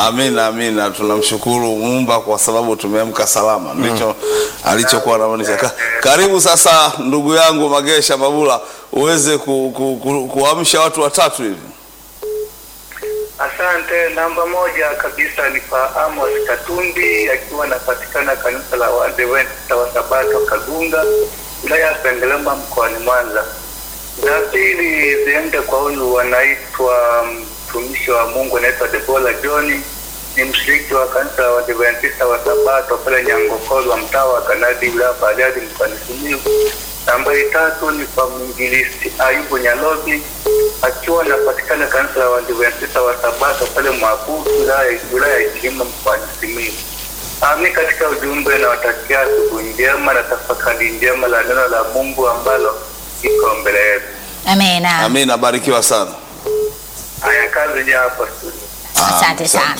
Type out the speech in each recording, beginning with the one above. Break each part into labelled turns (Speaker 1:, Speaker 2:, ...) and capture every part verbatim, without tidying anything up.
Speaker 1: Amina, amina. Tunamshukuru Muumba kwa sababu tumeamka salama. Ndicho mm. alichokuwa anamaanisha. Ka, karibu sasa ndugu yangu Magesha Mabula uweze ku, ku, ku, kuamsha watu watatu hivi.
Speaker 2: Asante. Namba moja kabisa ni kwa Amos Katumbi akiwa anapatikana kanisa la Waadventista wa Sabato Kagunga, wilaya ya Sengerema mkoani Mwanza. Na pili ziende kwa huyu anaitwa mtumishi wa Mungu anaitwa Debora John, ni mshiriki wa kanisa la Waadventista wa Sabato pale Nyangokolo wa mtaa wa Kanadi wilaya Bariadi mkoani Simiyu. Namba tatu ni kwa mwinjilisti Ayubu Nyalobi akiwa anapatikana kanisa la Waadventista wa Sabato pale Mwabudu wilaya ya Itilima mkoani Simiyu. Ami katika ujumbe na watakia asubuhi njema na tafakari njema la neno la Mungu ambalo iko mbele yetu.
Speaker 3: Amina.
Speaker 1: Amina, barikiwa sana.
Speaker 2: Haya, kazi njema hapo studio.
Speaker 3: Asante sana.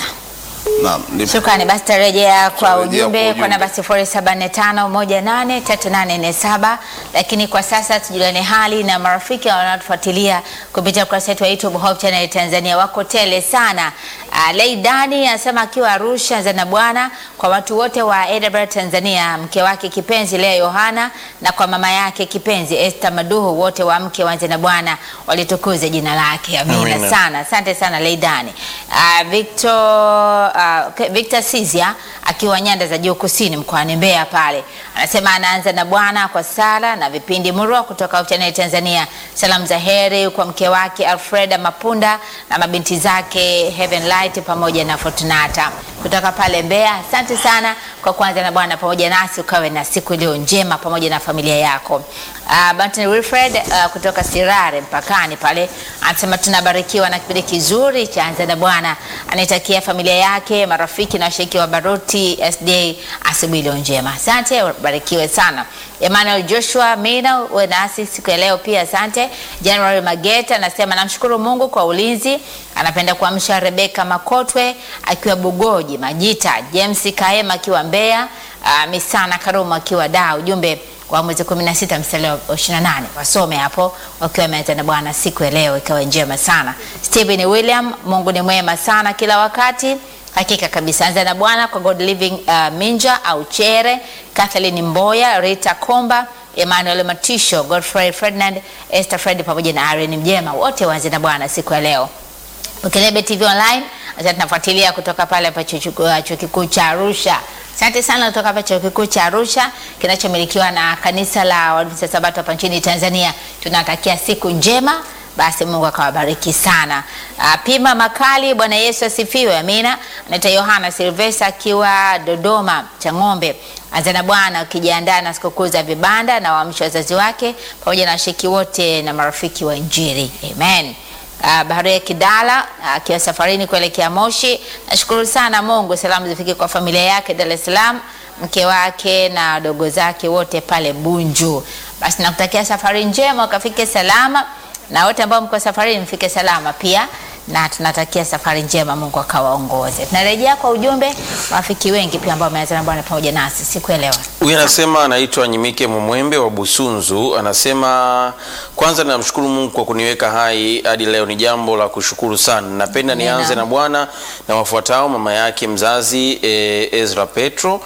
Speaker 1: Naam.
Speaker 3: Shukrani. Basi tarejea kwa ujumbe
Speaker 1: kwa
Speaker 3: kwa namba sifuri saba nne tano moja nane tatu nane nne saba, lakini kwa sasa tujuliane hali na marafiki wanaotufuatilia kupitia kurasa yetu ya YouTube Hope Channel Tanzania. Wako tele sana. Uh, Leidani anasema akiwa Arusha Zana Bwana, kwa watu wote wa A W R Tanzania, mke wake kipenzi Lea Yohana na kwa mama yake kipenzi Esther Maduhu, wote wa mke wa Zana Bwana walitukuze jina lake. Amina, Amina. Sana. Asante sana Leidani. Uh, Victor uh, Victor Sizia akiwa Nyanda za Juu Kusini mkoani Mbeya pale, anasema anaanza na Bwana kwa sala na vipindi murwa kutoka Hope Channel Tanzania. Salamu za heri kwa mke wake Alfreda Mapunda na mabinti zake Heaven Light pamoja na Fortunata kutoka pale Mbeya. Asante sana kwa kuanza na Bwana pamoja nasi, ukawe na siku iliyo njema pamoja na familia yako. Uh, Banton Wilfred uh, kutoka Sirare mpakani pale anasema tunabarikiwa na kipindi kizuri cha Anza na Bwana. Anaitakia familia yake, marafiki na washiriki wa Baruti S D A asubuhi iliyo njema. Asante, barikiwe sana. Emmanuel Joshua Mina uwe nasi siku ya leo pia, asante. January Mageta anasema namshukuru Mungu kwa ulinzi. Anapenda kuamsha Rebeka Makotwe akiwa Bugoji Majita, James Kaema akiwa Mbeya, uh, Misana Karuma akiwa Dar. Ujumbe wa mwezi kumi na sita mstari wa ishirini na nane wasome hapo wakiwa wameanza na Bwana siku ya leo ikawa njema sana. Stephen William, Mungu ni mwema sana kila wakati. Hakika kabisa. Anza na Bwana kwa God Living uh, Minja au Chere, Kathleen Mboya, Rita Komba, Emmanuel Matisho, Godfrey Ferdinand, Esther Fred pamoja na Irene Mjema, wote waanze na Bwana siku ya leo. Ukelebe T V Online tunafuatilia kutoka pale hapa chuo kikuu cha Arusha. Asante sana kutoka hapa chuo kikuu cha Arusha kinachomilikiwa na kanisa la Waadventista Sabato hapa nchini Tanzania. Tunatakia siku njema. Basi Mungu akawabariki sana. Uh, Pima Makali, Bwana Yesu asifiwe. Amina. Anaitwa Yohana Silvesa akiwa Dodoma Chang'ombe. Anza na Bwana ukijiandaa na sikukuu za vibanda na waamsho wazazi wake pamoja na washiriki wote na marafiki wa Injili. Amen. Uh, Bahari Kidala akiwa uh, safarini kuelekea Moshi. Nashukuru sana Mungu, salamu zifike kwa familia yake Dar es Salaam, mke wake na wadogo zake wote pale Bunju. Basi nakutakia safari njema ukafike salama, na wote ambao mko safari mfike salama pia, na tunatakia safari njema, Mungu akawaongoze. Tunarejea kwa ujumbe rafiki wengi pia ambao wameanza na Bwana pamoja nasi siku ya leo.
Speaker 4: Huyu anasema anaitwa Nyimike Mumwembe wa Busunzu, anasema kwanza namshukuru Mungu kwa kuniweka hai hadi leo, ni jambo la kushukuru sana. Napenda nianze na Bwana na wafuatao: mama yake mzazi e, Ezra Petro,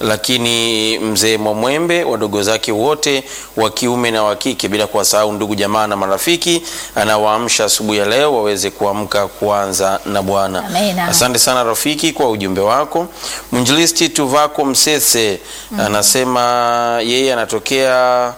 Speaker 4: lakini mzee Mumwembe, wadogo zake wote wa kiume na wa kike, bila kuwasahau ndugu jamaa na marafiki. Anawaamsha asubuhi ya leo waweze kuamka kuanza na Bwana. Asante sana rafiki kwa ujumbe wako. Mwinjilisti Tuvako Msese mm -hmm. anasema yeye anatokea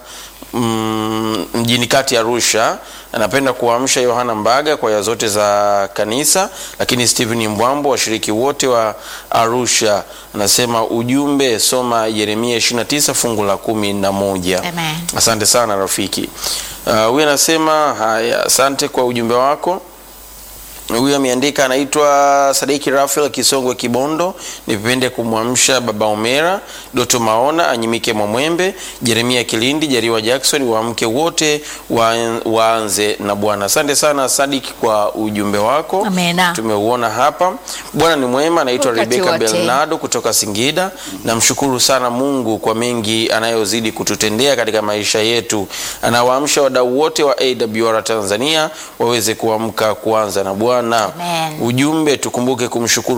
Speaker 4: mm, mjini kati ya Arusha. Anapenda kuamsha Yohana Mbaga kwa ya zote za kanisa, lakini Steven Mbwambo, washiriki wote wa Arusha. Anasema ujumbe, soma Yeremia ishirini na tisa fungu la kumi na moja.
Speaker 3: Amen.
Speaker 4: Asante sana rafiki. Huyu uh, anasema haya, asante kwa ujumbe wako. Huyu ameandika anaitwa Sadiki Rafael Kisongwe Kibondo. Nipende kumwamsha Baba Omera, Doto Maona, Anyimike Mwembe, Jeremia Kilindi, Jariwa Jackson, waamke wote waanze na Bwana. Asante sana Sadiki kwa ujumbe wako.
Speaker 3: Amena.
Speaker 4: Tumeuona hapa. Bwana ni mwema. Anaitwa Rebecca Bernardo kutoka Singida. Namshukuru sana Mungu kwa mengi anayozidi kututendea katika maisha yetu. Anawaamsha wadau wote wa A W R Tanzania waweze kuamka kuanza na Bwana.
Speaker 3: Amen.
Speaker 4: Ujumbe, tukumbuke kumshukuru